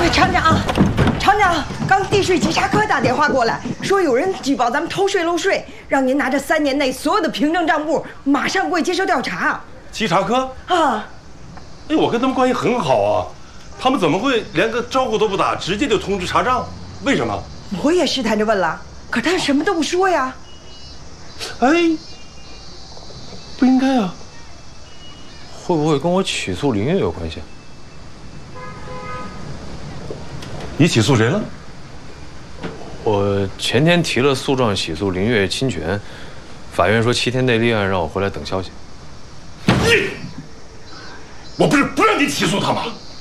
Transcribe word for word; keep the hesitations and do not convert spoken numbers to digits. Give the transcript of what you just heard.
喂，厂长，厂长，刚地税稽查科打电话过来，说有人举报咱们偷税漏税，让您拿着三年内所有的凭证账簿，马上过去接受调查。 稽查科啊？ 哎，我跟他们关系很好啊，他们怎么会连个招呼都不打，直接就通知查账？为什么？ 我也试探着问了，可他什么都不说呀。 哎，不应该啊。 会不会跟我起诉林月有关系？ 你起诉谁了？ 我前天提了诉状起诉林月侵权，法院说七天内立案，让我回来等消息。 你，我不是不让你起诉他吗？